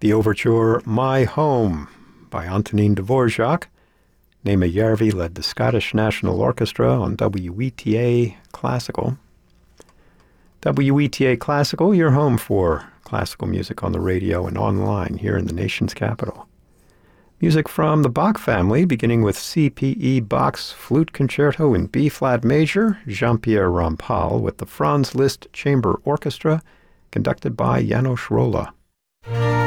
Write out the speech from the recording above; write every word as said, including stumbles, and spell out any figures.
The overture My Home by Antonin Dvorak. Nema Järvi led the Scottish National Orchestra on W E T A Classical. W E T A Classical, your home for classical music on the radio and online here in the nation's capital. Music from the Bach family, beginning with C P E Bach's Flute Concerto in B-flat major, Jean-Pierre Rampal with the Franz Liszt Chamber Orchestra, conducted by János Róla.